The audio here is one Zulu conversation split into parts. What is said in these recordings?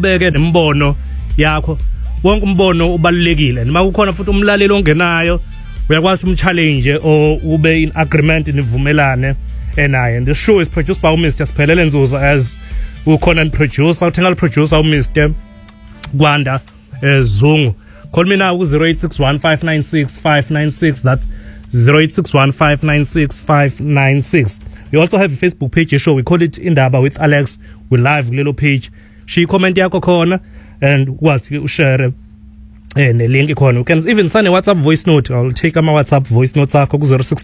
sibeke nembono yakho wonke umbono ubalulekile noma kukhona futhi umlaleli ongenayo uyakwazi umchallenge or ube in agreement nivumelane naye. And the show is produced by Mr. Siphelele Nzuza as ukhona producer technical producer Mr. Gwanda Zungu. Call me now 0861596596. That's 0861596596. We also have a Facebook page show. We call it Indaba with Alex. We live little page. She comment yakho khona and was share ne link ikhona. You can even send a WhatsApp voice note. I'll take my WhatsApp voice note akho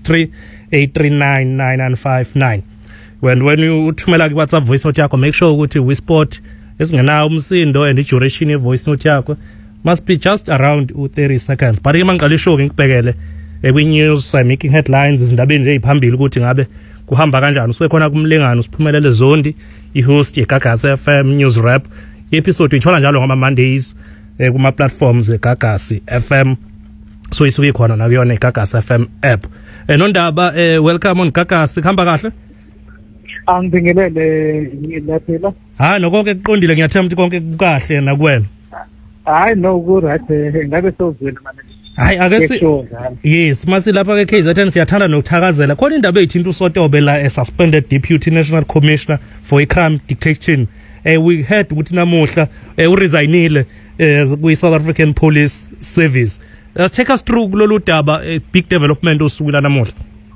0638399959. When you thumela ku WhatsApp voice note yakho, make sure ukuthi we spot esingenayo umsindo and the duration ye voice note yakho must be just around 30 seconds. But imangqala ishow ngikubhekele kwi news making headlines izindabeni nje iphambili ukuthi ngabe kuhamba kanjani. Usuke khona kumlingano usiphumelele Zondi ihost yeGagasi FM News Wrap. Episode ithola njalo ngama Mondays kuma platforms eGagasi FM. So isuke khona na kuyona iGagasi FM app. Nondaba welcome on Gagasi, khamba kahle? Angibingelele ngilaphela. Hayi nokonke kuqondile, ngiyathemba ukuthi konke kukahle na kuwena. Hayi no right ngabe sozwela manje. Hayi ake yes masi lapha ke KZN siyathanda nokuthakazela khona indaba ethinta uSotobe la suspended deputy national commissioner for crime detection. We heard ukuthi namuhla uresignile kwi South African Police Service. Take us through lolu daba big development osukela namuhla.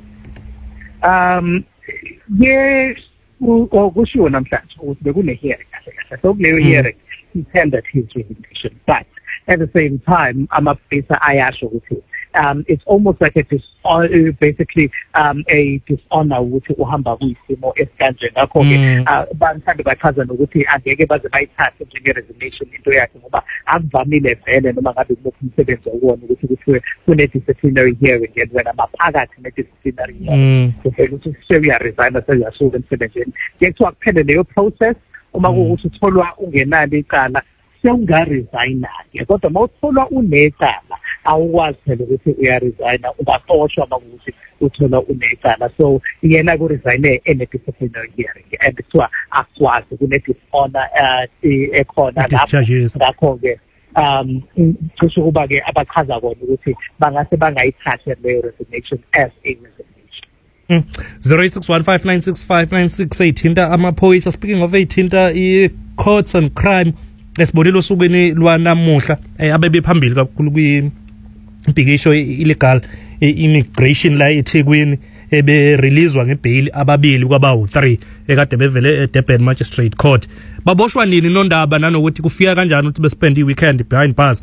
Yes, kushiwo namhlanje ukuthi bekune hearing kahle kahle. So kuleyo hearing he tendered his resignation, but at the same time amaphoyisa ayasho ukuthi it's almost like basically a dishonor ukuthi uhamba kuyisimo esikanje. Ngakho ke banthanda bachazana ukuthi angeke baze bayithathe njenge resignation into yakhe ngoba akuvamile vele noma ngabe kumuphi umsebenzi owona ukuthi kuthiwe kune disciplinary hearing wena maphakathi ne disciplinary hearing ukuthi seyaresign seyasuka emsebenzini. Kuthiwa kuphele leyo process uma kuthi utholwa ungenalo icala sewungaresign-ke, kodwa mawutholwa unecala awukwazi phela ukuthi uyaresigna, ungaxoshwa makuthi uthola unecala. So yena kuresign ene-disciplinary hearing and kuthiwa akwazi kune-dishonor ekhona lapho. Ngakho-ke cishe kuba-ke abachaza kona ukuthi bangase bangayithathe leyo resignation as a resignation. 0861596596 ethinta amaphoyisa. Speaking of ethinta i-courts and crime esibonile osukwini lwanamuhla abebe phambili kakhulu kwimpikisho illegal immigration la eThekwini releaswa ngebail ababili kwabawu3 ekade bevele eDurban Magistrate Court. Baboshwa nini nondaba nanokuthi kufika kanjani ukuthi bespend iweekend behind bars?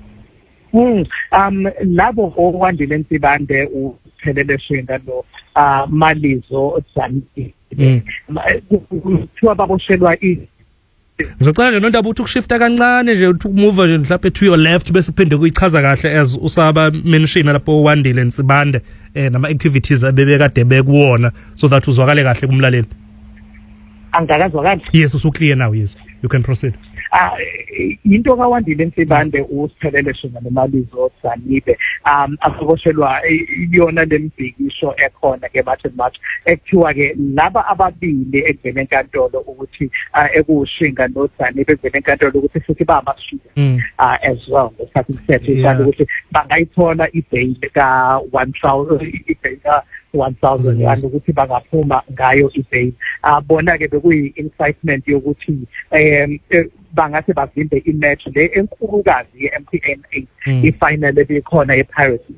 Labo okwandile Nsibande uphelele shinga lo Malizo Dzani kuthiwa baboshelwa ngizocela nje nondaba ukuthi ukushifta kancane nje ukumove nje mhlawumbe to your left bese uphinde kuyichaza kahle as usaba mention lapho wandile Nsibande nama activities abebekade bekuwona so that uzwakale kahle kumlaleli. Angakazwakali? Yes, usuklear now. Yes, you can proceed. Into kaWandile Nsibande usiphelele shona nemalizo Dzanibe akuboshelwa iyona lembhikisho ekhona ke March ekuthiwa ke laba ababili ekuvele enkantolo ukuthi ekushinga noDzanibe ekuvele enkantolo ukuthi futhi bamashinga as well ngesikhathi sethe ukuthi bangayithola ibail ka 1000 and ukuthi bangaphuma ngayo ibail. Bona ke bekuyi incitement yokuthi bangase bavimbe imatch le enkulukazi ye-MTN8 ifinal ebikhona ePirates.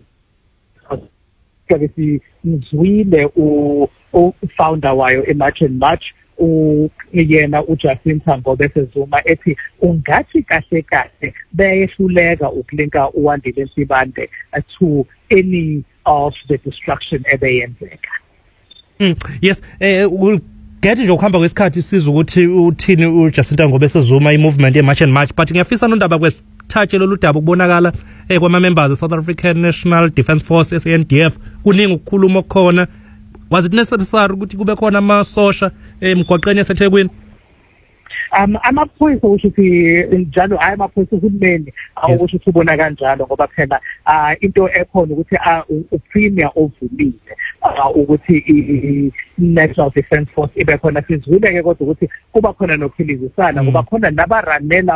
Kasi ngizwile u-founder wayo eMatch and Match yena uJustin Thambo Zuma ethi ungathi kahle kahle beyehluleka ukulinka uWandile Nsibande to any of the destruction ebeyenzeka. Yes, we'll get nje ukuhamba kwesikhathi siza ukuthi uthini uJustin Thambo Zuma i-movement ye-March and March, but ngiyafisa nondaba kwesithathe lolu daba kubonakala kwama members South African National Defence Force SANDF kuningi ukukhuluma khona. Was it necessary ukuthi kube khona amasosha emgwaqeni yaseThekwini? Amaphoyisa ukuthi njalo amaphoyisa uhulumeni awukusho ubona kanjalo ngoba phela into ekhona ukuthi upremier ovulile ukuthi i-National Defence Force ibe khona sizwile ke kodwa ukuthi kuba khona nophilizisana ngoba khona nabaranela